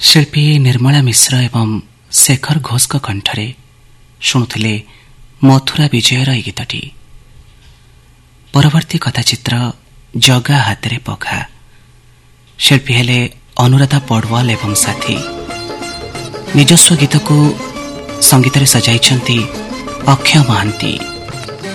शिल्पी निर्मला मिश्र एवं शेखर घोष कंठरे शुणुले मथुरा विजयर ए गीतटी। परवर्ती कथाचित्र जगा हाथ पघा। शिल्पी हेले अनुराधा पौडवाल एवं साथी। निजस्व गीत को संगीत रे सजाइछंती अक्षय महांती।